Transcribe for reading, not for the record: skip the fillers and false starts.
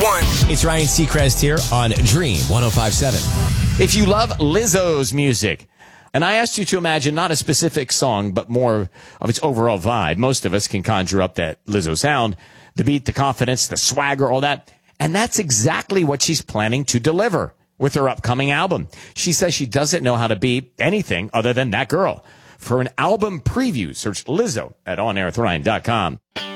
one. It's Ryan Seacrest here on Dream 105.7. If you love Lizzo's music, and I asked you to imagine not a specific song, but more of its overall vibe. Most of us can conjure up that Lizzo sound, the beat, the confidence, the swagger, all that. And that's exactly what she's planning to deliver with her upcoming album. She says she doesn't know how to be anything other than that girl. For an album preview, search Lizzo at onairwithryan.com.